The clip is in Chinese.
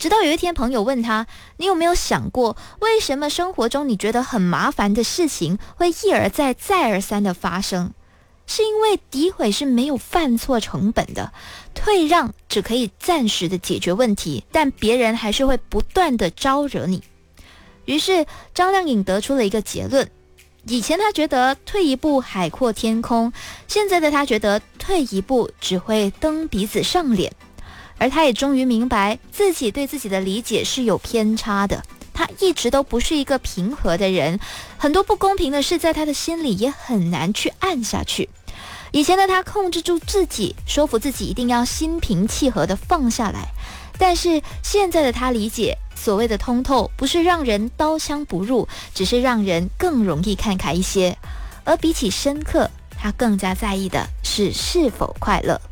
直到有一天朋友问他，你有没有想过，为什么生活中你觉得很麻烦的事情会一而再再而三的发生？是因为诋毁是没有犯错成本的，退让只可以暂时的解决问题，但别人还是会不断的招惹你。于是张靓颖得出了一个结论，以前他觉得退一步海阔天空，现在的他觉得退一步只会蹬鼻子上脸。而他也终于明白自己对自己的理解是有偏差的，他一直都不是一个平和的人，很多不公平的事在他的心里也很难去按下去。以前的他控制住自己，说服自己一定要心平气和地放下来，但是现在的他理解，所谓的通透不是让人刀枪不入，只是让人更容易看开一些。而比起深刻，他更加在意的是否快乐。